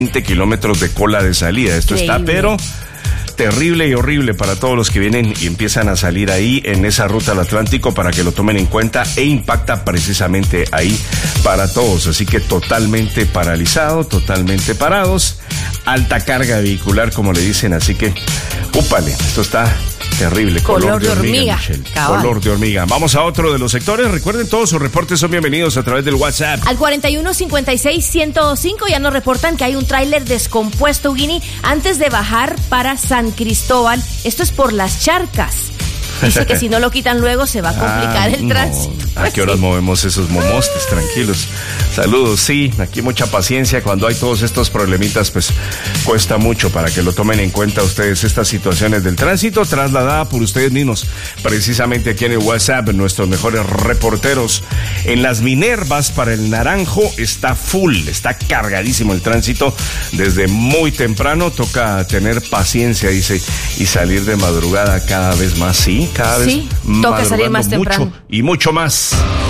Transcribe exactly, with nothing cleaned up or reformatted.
veinte kilómetros de cola de salida. Esto Increíble. Está, pero terrible y horrible para todos los que vienen y empiezan a salir ahí en esa ruta al Atlántico, para que lo tomen en cuenta, e impacta precisamente ahí para todos. Así que totalmente paralizado, totalmente parados, alta carga vehicular, como le dicen. Así que, úpale, esto está terrible. Color, color de hormiga, hormiga color de hormiga. Vamos a otro de los sectores. Recuerden, todos sus reportes son bienvenidos a través del WhatsApp. Al cuarenta y uno cincuenta y seis ciento cinco ya nos reportan que hay un tráiler descompuesto, Guini, antes de bajar para San Cristóbal. Esto es por las charcas. Dice que si no lo quitan luego se va a complicar ah, el tránsito. No. ¿A qué horas movemos esos momostes? Tranquilos. Saludos, sí, aquí mucha paciencia. Cuando hay todos estos problemitas, pues cuesta mucho, para que lo tomen en cuenta ustedes estas situaciones del tránsito, trasladada por ustedes mismos. Precisamente aquí en el WhatsApp, nuestros mejores reporteros. En las Minervas, para el Naranjo, está full, está cargadísimo el tránsito. Desde muy temprano toca tener paciencia, dice, y salir de madrugada cada vez más, sí. Cada vez sí, toca salir más temprano mucho y mucho más.